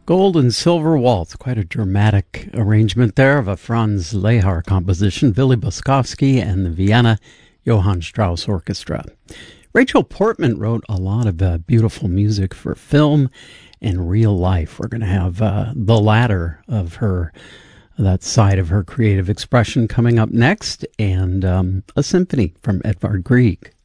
Gold and Silver Waltz, quite a dramatic arrangement there of a Franz Lehar composition, Willy Boskovsky and the Vienna Johann Strauss Orchestra. Rachel Portman wrote a lot of beautiful music for film and real life. We're going to have the latter of her, that side of her creative expression coming up next, and a symphony from Edvard Grieg.